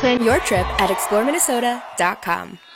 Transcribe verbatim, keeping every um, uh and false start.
Plan your trip at explore minnesota dot com.